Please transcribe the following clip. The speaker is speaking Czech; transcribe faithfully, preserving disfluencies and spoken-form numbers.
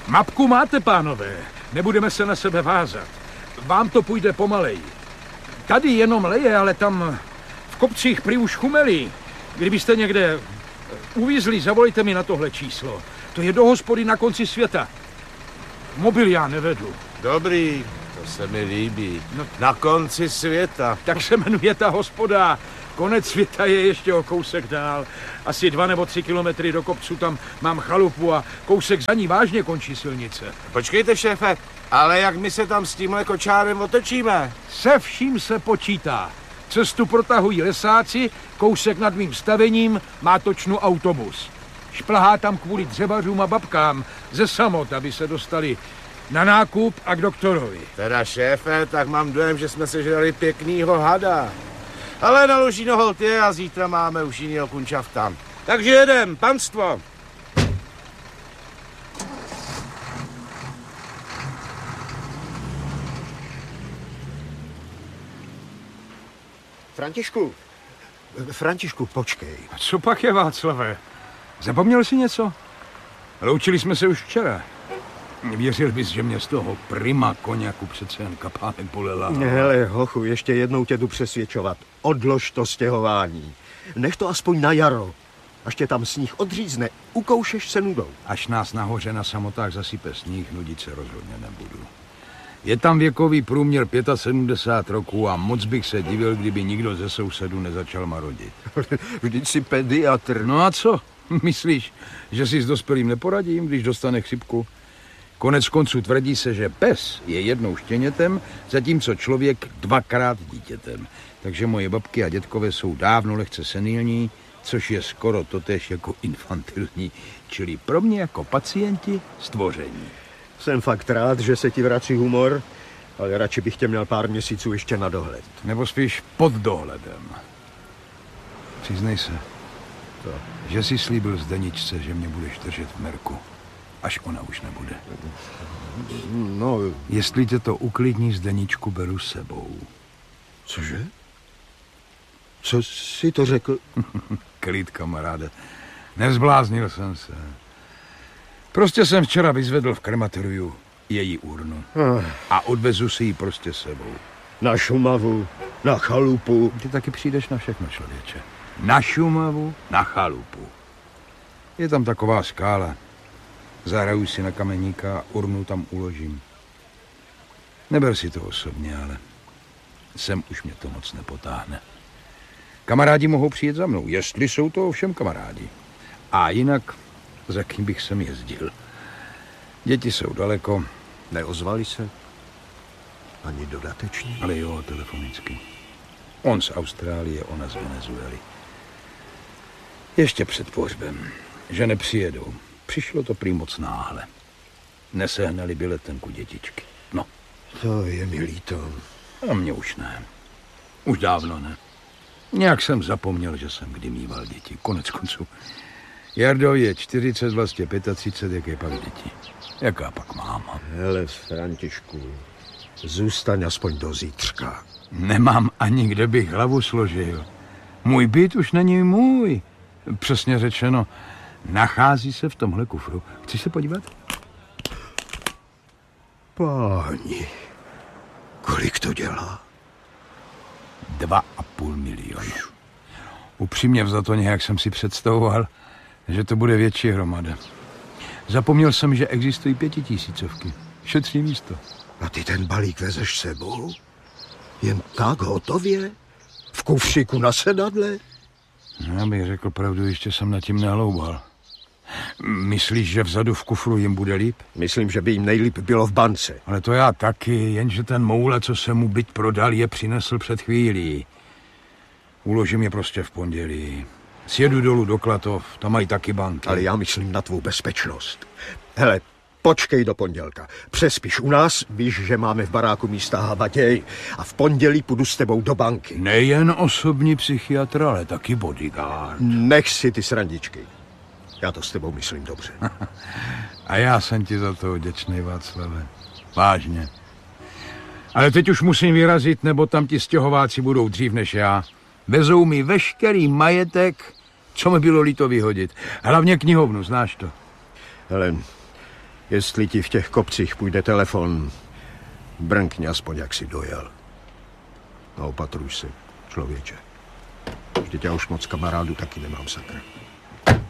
Mapku máte, pánové. Nebudeme se na sebe vázat. Vám to půjde pomalej. Tady jenom leje, ale tam v kopcích prý už chumelí. Kdybyste někde uvízli, zavolejte mi na tohle číslo. To je do hospody na konci světa. Mobil já nevedu. Dobrý, to se mi líbí. No, na konci světa. Tak se jmenuje ta hospoda. Konec světa je ještě o kousek dál. Asi dva nebo tři kilometry do kopců tam mám chalupu a kousek za ní vážně končí silnice. Počkejte, šéfe, ale jak my se tam s tímhle kočárem otočíme? Se vším se počítá. Cestu protahují lesáci, kousek nad mým stavením má točnu autobus. Šplhá tam kvůli dřevařům a babkám ze samot, aby se dostali na nákup a k doktorovi. Teda šéfe, tak mám dojem, že jsme sežrali pěknýho hada. Ale na Lužino holt je a zítra máme už jinýho kunčafta. Takže jedem, panstvo. Františku, Františku, počkej. A co pak je, Václave? Zapomněl jsi něco? Loučili jsme se už včera. Věřil bys, že mě z toho prima koněku přece jen kapánek bolela. Hele, hochu, ještě jednou tě jdu přesvědčovat. Odlož to stěhování. Nech to aspoň na jaro. Až tě tam sníh odřízne, ukoušeš se nudou. Až nás nahoře na samotách zasype sníh, nudit se rozhodně nebudu. Je tam věkový průměr sedmdesát pět roků a moc bych se divil, kdyby nikdo ze sousedů nezačal marodit. Vždyť jsi pediatr. No a co? Myslíš, že si s dospělým neporadím, když dostane chřipku? Konec konců tvrdí se, že pes je jednou štěnětem, zatímco člověk dvakrát dítětem. Takže moje babky a dětkové jsou dávno lehce senilní, což je skoro totéž jako infantilní, čili pro mě jako pacienti stvoření. Jsem fakt rád, že se ti vrací humor, ale radši bych tě měl pár měsíců ještě na dohled. Nebo spíš pod dohledem. Přiznej se, to. že jsi slíbil Zdeničce, že mě budeš držet v merku, až ona už nebude. No... Jestli tě to uklidní, Zdeničku beru s sebou. Cože? Co jsi to řekl? Klid, kamaráde. Nezbláznil jsem se. Prostě jsem včera vyzvedl v krematoriu její urnu. A odvezu si ji prostě sebou. Na Šumavu, na chalupu. Ty taky přijdeš na všechno, člověče. Na Šumavu, na chalupu. Je tam taková skála. Zahraju si na kameníka a urnu tam uložím. Neber si to osobně, ale sem už mě to moc nepotáhne. Kamarádi mohou přijet za mnou, jestli jsou to ovšem kamarádi. A jinak, za kým bych sem jezdil. Děti jsou daleko. Neozvali se? Ani dodatečně? Ale jo, telefonicky. On z Austrálie, ona z Venezuely. Ještě před pohřbem, že nepřijedou. Přišlo to prý moc náhle. Nesehnali by letenku dětičky. No. To je mi líto. A mě už ne. Už dávno ne. Nějak jsem zapomněl, že jsem kdy mýval děti. Konec konců. Jardovi je čtyřicet, vlastně třicet pět, jak je pak děti. Jaká pak máma? Hele, Františku, zůstaň aspoň do zítřka. Nemám ani kde bych hlavu složil. Můj byt už není můj. Přesně řečeno, nachází se v tomhle kufru. Chceš se podívat? Páni, kolik to dělá? Dva a půl milionu. Upřímně vzato nějak jsem si představoval, že to bude větší hromada. Zapomněl jsem, že existují pětitisícovky. Šetří místo. A ty ten balík vezeš sebou? Jen tak hotově? V kufříku na sedadle? No, já bych řekl pravdu, ještě jsem nad tím nehloubal. Myslíš, že vzadu v kufru jim bude líp? Myslím, že by jim nejlíp bylo v bance. Ale to já taky, jenže ten moule, co se mu byť prodal, je přinesl před chvílí. Uložím je prostě v pondělí. Sjedu dolů do Klatov, tam mají taky banky. Ale já myslím na tvou bezpečnost. Hele, počkej do pondělka. Přespíš u nás, víš, že máme v baráku místa Havatěj a v pondělí půjdu s tebou do banky. Nejen osobní psychiatr, ale taky bodyguard. Nech si ty srandičky. Já to s tebou myslím dobře. A já jsem ti za to vděčný, Václave. Vážně. Ale teď už musím vyrazit, nebo tam ti stěhováci budou dřív než já. Vezou mi veškerý majetek, co mi bylo líto vyhodit. Hlavně knihovnu, znáš to? Hele, Jestli ti v těch kopcích půjde telefon, brnkni aspoň, jak si dojel. A opatruj se, člověče. Vždyť já už moc kamarádů taky nemám, sakra.